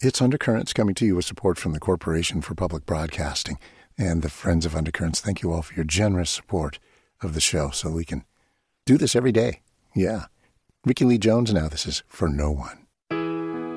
It's Undercurrents coming to you with support from the Corporation for Public Broadcasting and the Friends of Undercurrents. Thank you all for your generous support of the show so we can do this every day. Yeah. Ricky Lee Jones now. This is For No One.